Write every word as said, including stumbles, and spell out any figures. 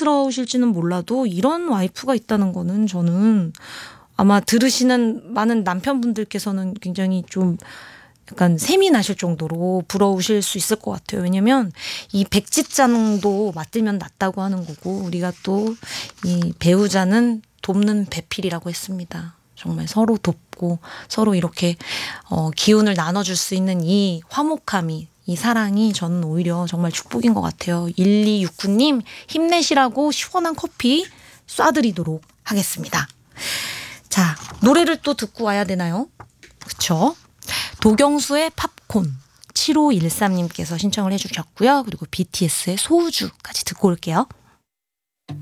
부담스러우실지는 몰라도 이런 와이프가 있다는 거는 저는 아마 들으시는 많은 남편분들께서는 굉장히 좀 약간 샘이 나실 정도로 부러우실 수 있을 것 같아요. 왜냐면 이 백지장도 맞들면 낫다고 하는 거고 우리가 또 이 배우자는 돕는 배필이라고 했습니다. 정말 서로 돕고 서로 이렇게 어, 기운을 나눠줄 수 있는 이 화목함이 이 사랑이 저는 오히려 정말 축복인 것 같아요. 일이육구 님 힘내시라고 시원한 커피 쏴드리도록 하겠습니다. 자, 노래를 또 듣고 와야 되나요? 그쵸? 도경수의 팝콘 칠오일삼 님께서 신청을 해주셨고요. 그리고 비티에스의 소우주까지 듣고 올게요.